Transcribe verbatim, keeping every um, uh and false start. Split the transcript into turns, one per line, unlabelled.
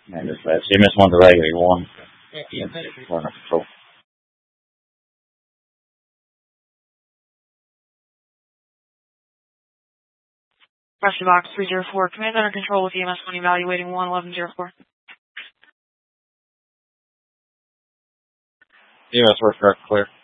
And this uh, C M S one to regular one. Yeah, corner control.
Rescue box three zero four. Command under control with E M S one evaluating one eleven zero four.
E M S work clear.